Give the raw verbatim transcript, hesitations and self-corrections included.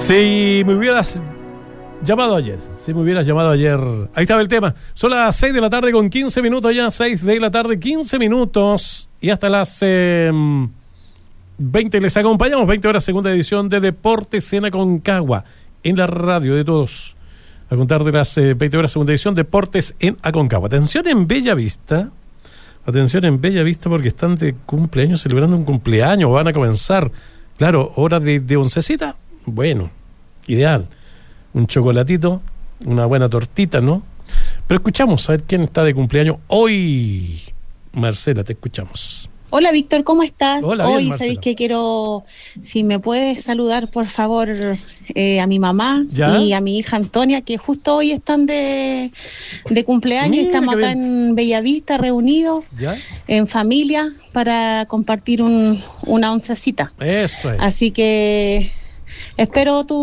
Si me hubieras llamado ayer, si me hubieras llamado ayer, ahí estaba el tema. Son las seis de la tarde con quince minutos ya, seis de la tarde, quince minutos, y hasta las eh, veinte les acompañamos, veinte horas, segunda edición de Deportes en Aconcagua, en la radio de todos. A contar de las eh, veinte horas, segunda edición, Deportes en Aconcagua. Atención en Bellavista, atención en Bellavista porque están de cumpleaños, celebrando un cumpleaños, van a comenzar, claro, hora de, de oncecita, bueno, ideal. Un chocolatito, una buena tortita, ¿no? Pero escuchamos a ver quién está de cumpleaños hoy. Marcela, te escuchamos. Hola, Víctor, ¿cómo estás? Hola, hoy bien, sabéis que quiero, si me puedes saludar, por favor, eh, a mi mamá ¿Ya? Y a mi hija Antonia, que justo hoy están de, de cumpleaños. Mira, estamos acá bien. en Bellavista, reunidos, ¿Ya? en familia, para compartir un, una oncecita. Eso es. Así que espero tu